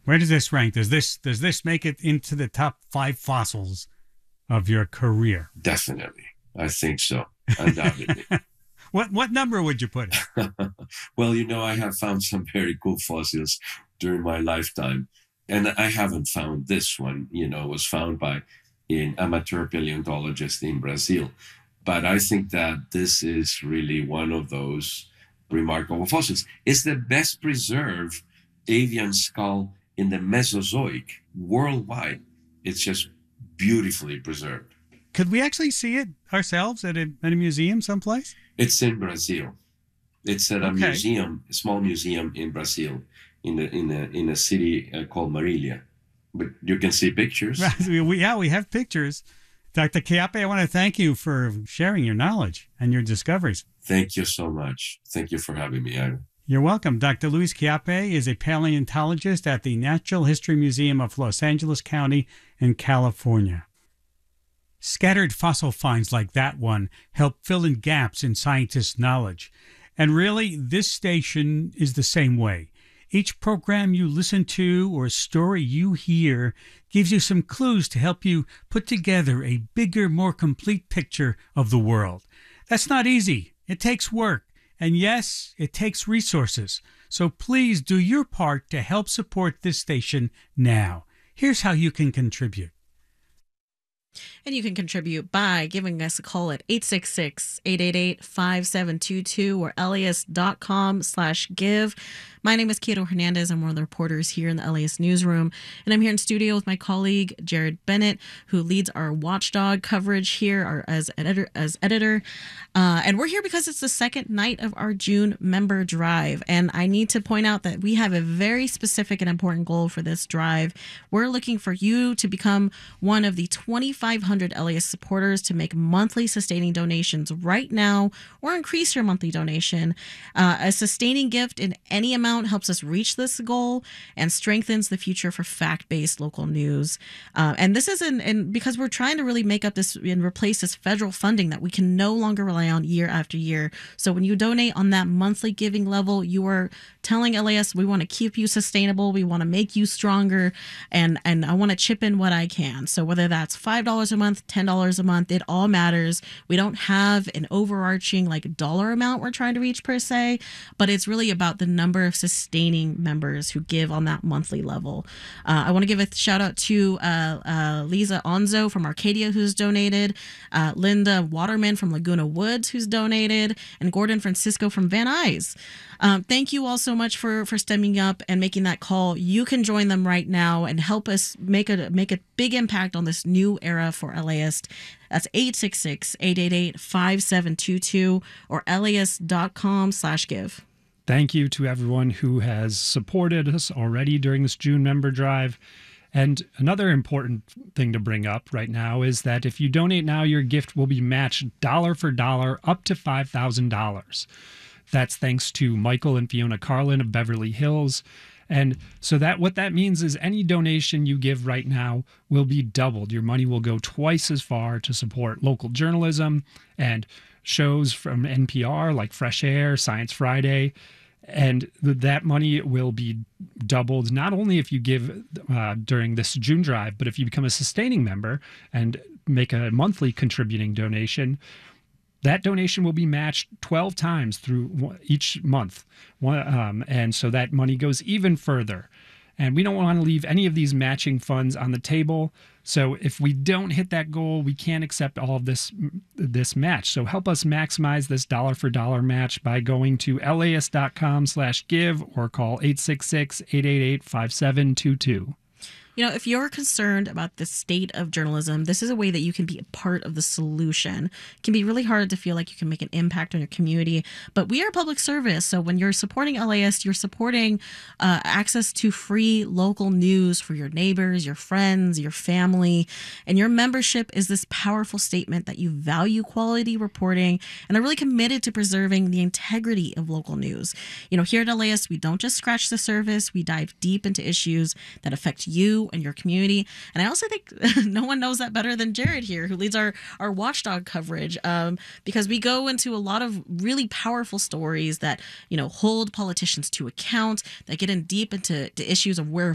Where does this rank? Does this make it into the top 5 fossils of your career? Definitely. I think so. Undoubtedly. What number would you put it? Well, I have found some very cool fossils during my lifetime. And I haven't found this one, it was found by an amateur paleontologist in Brazil. But I think that this is really one of those remarkable fossils. It's the best preserved avian skull in the Mesozoic worldwide. It's just beautifully preserved. Could we actually see it ourselves at a museum someplace? It's in Brazil. It's at a museum, a small museum in Brazil, in a city called Marília. But you can see pictures. We have pictures. Dr. Chiappe, I want to thank you for sharing your knowledge and your discoveries. Thank you so much. Thank you for having me, Ira. You're welcome. Dr. Luis Chiappe is a paleontologist at the Natural History Museum of Los Angeles County in California. Scattered fossil finds like that one help fill in gaps in scientists' knowledge. And really, this station is the same way. Each program you listen to or story you hear gives you some clues to help you put together a bigger, more complete picture of the world. That's not easy. It takes work. And yes, it takes resources. So please do your part to help support this station now. Here's how you can contribute. And you can contribute by giving us a call at 866-888-5722 or LAist.com/give. My name is Kato Hernandez. I'm one of the reporters here in the LAist newsroom. And I'm here in studio with my colleague, Jared Bennett, who leads our watchdog coverage here as editor. And we're here because it's the second night of our June member drive. And I need to point out that we have a very specific and important goal for this drive. We're looking for you to become one of the 2,500 LAist supporters to make monthly sustaining donations right now or increase your monthly donation. A sustaining gift in any amount helps us reach this goal and strengthens the future for fact-based local news. And this is because we're trying to really make up this and replace this federal funding that we can no longer rely on year after year. So when you donate on that monthly giving level, you are telling LAist we want to keep you sustainable, we want to make you stronger, and I want to chip in what I can. So whether that's $5 a month, $10 a month, it all matters. We don't have an overarching dollar amount we're trying to reach per se, but it's really about the number of sustaining members who give on that monthly level. I want to give a shout out to Lisa Onzo from Arcadia, who's donated, Linda Waterman from Laguna Woods, who's donated, and Gordon Francisco from Van Nuys. Thank you all so much for stepping up and making that call. You can join them right now and help us make a big impact on this new era for LAist. That's 866-888-5722 or LAist.com/give. Thank you to everyone who has supported us already during this June member drive. And another important thing to bring up right now is that if you donate now, your gift will be matched dollar for dollar up to $5,000. That's thanks to Michael and Fiona Carlin of Beverly Hills. And so what that means is any donation you give right now will be doubled. Your money will go twice as far to support local journalism and shows from NPR like Fresh Air, Science Friday. And that money will be doubled not only if you give during this June drive, but if you become a sustaining member and make a monthly contributing donation, that donation will be matched 12 times through each month. And so that money goes even further. And we don't want to leave any of these matching funds on the table. So if we don't hit that goal, we can't accept all of this match. So help us maximize this dollar for dollar match by going to LAist.com/give or call 866-888-5722. If you're concerned about the state of journalism, this is a way that you can be a part of the solution. It can be really hard to feel like you can make an impact on your community, but we are public service. So when you're supporting LAist, you're supporting access to free local news for your neighbors, your friends, your family. And your membership is this powerful statement that you value quality reporting and are really committed to preserving the integrity of local news. Here at LAist, we don't just scratch the surface. We dive deep into issues that affect you and your community. And I also think no one knows that better than Jared here, who leads our watchdog coverage, because we go into a lot of really powerful stories that, hold politicians to account, that get in deep into issues of where